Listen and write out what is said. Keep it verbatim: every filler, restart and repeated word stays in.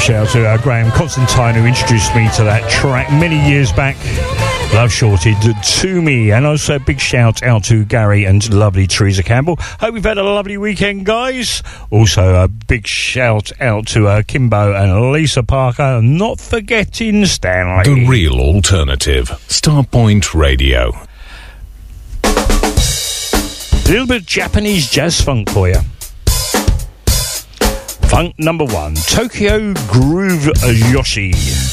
shout out to uh, Graham Constantine, who introduced me to that track many years back. Love Shorted to me. And also a big shout out to Gary and lovely Teresa Campbell. Hope you've had a lovely weekend, guys. Also a big shout out to uh, Kimbo and Lisa Parker. Not forgetting Stanley. The real alternative. Starpoint Radio. A little bit of Japanese jazz funk for you. Funk number one, Tokyo Groove Yoshi.